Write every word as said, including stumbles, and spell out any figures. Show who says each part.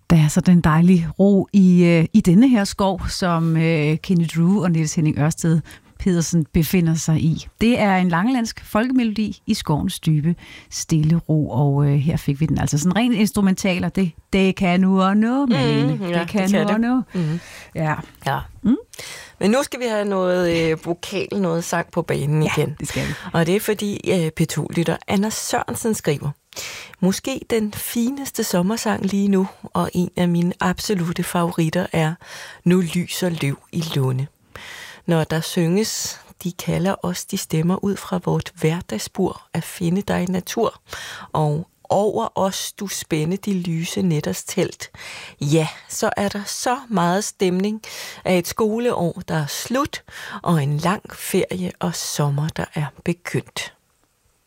Speaker 1: Der er så den dejlige ro i, øh, i denne her skov, som øh, Kenny Drew og Niels Henning Ørsted Pedersen befinder sig i. Det er en langlandsk folkemelodi i skovens dybe stille ro, og øh, her fik vi den altså sådan rent instrumental, og det, det kan nu og nå, Malene.
Speaker 2: Mm, ja,
Speaker 1: det kan
Speaker 2: det kan
Speaker 1: nu og nå.
Speaker 2: Mm.
Speaker 1: Ja.
Speaker 2: ja.
Speaker 1: Mm.
Speaker 2: Men nu skal vi have noget øh, vokal, noget sang på banen
Speaker 1: ja,
Speaker 2: igen.
Speaker 1: det skal vi.
Speaker 2: Og det er fordi øh, P to-lytter Anna Sørensen skriver: måske den fineste sommersang lige nu, og en af mine absolute favoritter er Nu lyser løv i lunde. Når der synges, de kalder os de stemmer ud fra vort hverdagsbur at finde dig i natur, og over os du spænde de lyse nætters telt. Ja, så er der så meget stemning af et skoleår, der er slut, og en lang ferie og sommer, der er begyndt.